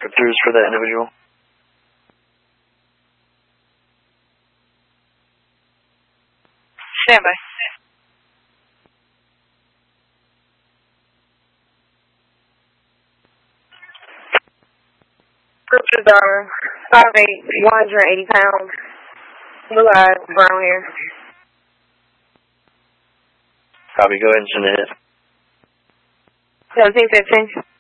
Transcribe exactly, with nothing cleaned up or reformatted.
Throughs for that individual. Stand by. Purchase are five eight, one hundred eighty pounds, blue eyes, brown hair. Copy, go ahead and send it. seventeen fifteen.